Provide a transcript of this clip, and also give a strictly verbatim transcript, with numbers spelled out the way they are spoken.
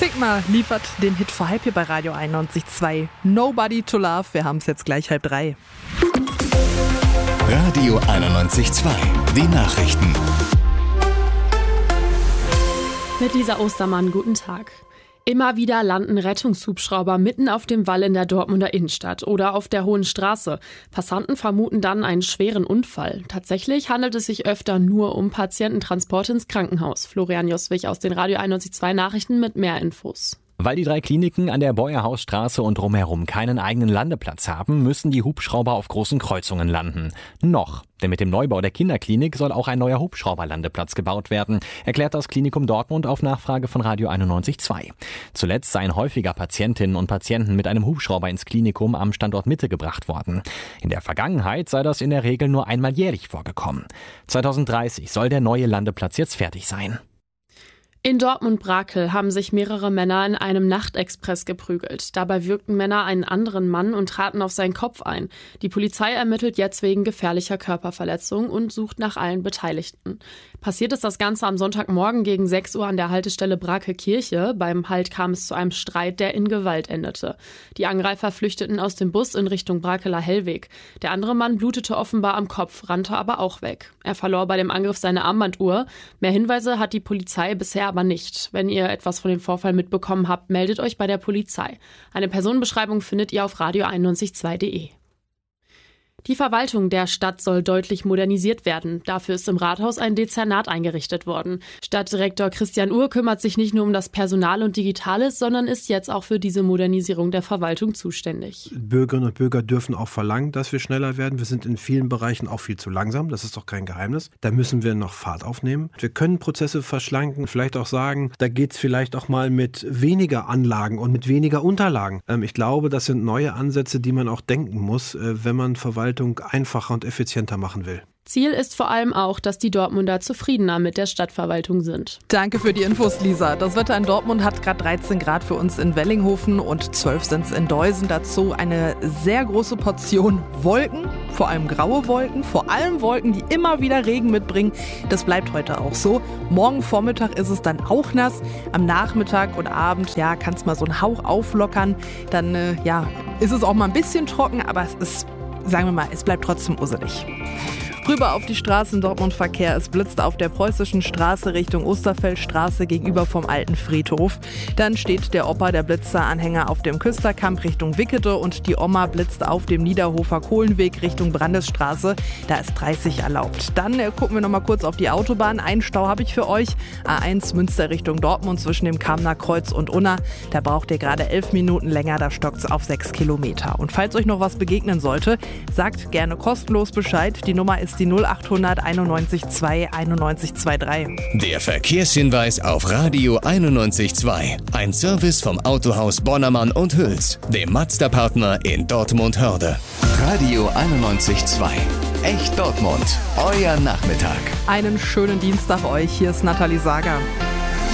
Sigma liefert den Hit für Hype hier bei Radio einundneunzig Komma zwei. Nobody to Love. Wir haben es jetzt gleich halb drei. Radio einundneunzig Komma zwei. Die Nachrichten. Mit Lisa Ostermann, guten Tag. Immer wieder landen Rettungshubschrauber mitten auf dem Wall in der Dortmunder Innenstadt oder auf der Hohen Straße. Passanten vermuten dann einen schweren Unfall. Tatsächlich handelt es sich öfter nur um Patiententransport ins Krankenhaus. Florian Joswig aus den Radio einundneunzig Komma zwei Nachrichten mit mehr Infos. Weil die drei Kliniken an der Beuerhausstraße und drumherum keinen eigenen Landeplatz haben, müssen die Hubschrauber auf großen Kreuzungen landen. Noch. Denn mit dem Neubau der Kinderklinik soll auch ein neuer Hubschrauberlandeplatz gebaut werden, erklärt das Klinikum Dortmund auf Nachfrage von Radio einundneunzig Komma zwei. Zuletzt seien häufiger Patientinnen und Patienten mit einem Hubschrauber ins Klinikum am Standort Mitte gebracht worden. In der Vergangenheit sei das in der Regel nur einmal jährlich vorgekommen. zweitausenddreißig soll der neue Landeplatz jetzt fertig sein. In Dortmund-Brakel haben sich mehrere Männer in einem Nachtexpress geprügelt. Dabei würgten Männer einen anderen Mann und traten auf seinen Kopf ein. Die Polizei ermittelt jetzt wegen gefährlicher Körperverletzung und sucht nach allen Beteiligten. Passiert ist das Ganze am Sonntagmorgen gegen sechs Uhr an der Haltestelle Brakel-Kirche. Beim Halt kam es zu einem Streit, der in Gewalt endete. Die Angreifer flüchteten aus dem Bus in Richtung Brakeler Hellweg. Der andere Mann blutete offenbar am Kopf, rannte aber auch weg. Er verlor bei dem Angriff seine Armbanduhr. Mehr Hinweise hat die Polizei bisher aber nicht. Wenn ihr etwas von dem Vorfall mitbekommen habt, meldet euch bei der Polizei. Eine Personenbeschreibung findet ihr auf radio einundneunzig Komma zwei punkt de. Die Verwaltung der Stadt soll deutlich modernisiert werden. Dafür ist im Rathaus ein Dezernat eingerichtet worden. Stadtdirektor Christian Uhr kümmert sich nicht nur um das Personal und Digitales, sondern ist jetzt auch für diese Modernisierung der Verwaltung zuständig. Bürgerinnen und Bürger dürfen auch verlangen, dass wir schneller werden. Wir sind in vielen Bereichen auch viel zu langsam. Das ist doch kein Geheimnis. Da müssen wir noch Fahrt aufnehmen. Wir können Prozesse verschlanken, vielleicht auch sagen, da geht es vielleicht auch mal mit weniger Anlagen und mit weniger Unterlagen. Ich glaube, das sind neue Ansätze, die man auch denken muss, wenn man Verwaltung einfacher und effizienter machen will. Ziel ist vor allem auch, dass die Dortmunder zufriedener mit der Stadtverwaltung sind. Danke für die Infos, Lisa. Das Wetter in Dortmund hat gerade dreizehn Grad für uns in Wellinghofen und zwölf sind es in Deusen. Dazu eine sehr große Portion Wolken, vor allem graue Wolken, vor allem Wolken, die immer wieder Regen mitbringen. Das bleibt heute auch so. Morgen Vormittag ist es dann auch nass. Am Nachmittag und Abend, ja, kann es mal so einen Hauch auflockern. Dann, äh, ja, ist es auch mal ein bisschen trocken, aber es ist, sagen wir mal, es bleibt trotzdem usselig. Rüber auf die Straßen Dortmund-Verkehr. Es blitzt auf der Preußischen Straße Richtung Osterfeldstraße gegenüber vom Alten Friedhof. Dann steht der Opa, der Blitzer-Anhänger, auf dem Küsterkamp Richtung Wickede und die Oma blitzt auf dem Niederhofer Kohlenweg Richtung Brandesstraße. Da ist dreißig erlaubt. Dann äh, gucken wir noch mal kurz auf die Autobahn. Einen Stau habe ich für euch. A eins Münster Richtung Dortmund zwischen dem Kamener Kreuz und Unna. Da braucht ihr gerade elf Minuten länger. Da stockt es auf sechs Kilometer. Und falls euch noch was begegnen sollte, sagt gerne kostenlos Bescheid. Die Nummer ist die null acht hundert einundneunzig zwei einundneunzig drei. Der Verkehrshinweis auf Radio einundneunzig Komma zwei. Ein Service vom Autohaus Bonnermann und Hüls, dem Mazda-Partner in Dortmund-Hörde. Radio einundneunzig Komma zwei. Echt Dortmund. Euer Nachmittag. Einen schönen Dienstag euch. Hier ist Nathalie Sager.